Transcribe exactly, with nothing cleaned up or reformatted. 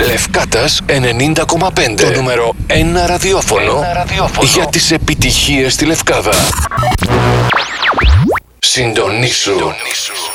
Λευκάτας ενενήντα κόμμα πέντε. Το νούμερο ένα ραδιόφωνο, ένα ραδιόφωνο για τις επιτυχίες στη Λευκάδα. Συντονίσου. Συντονίσου.